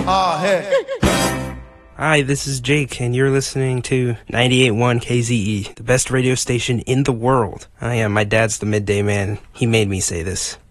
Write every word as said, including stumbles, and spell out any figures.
Ah, hey. Hi, this is Jake, and you're listening to ninety-eight point one K Z E, the best radio station in the world. I am. My dad's the midday man. He made me say this.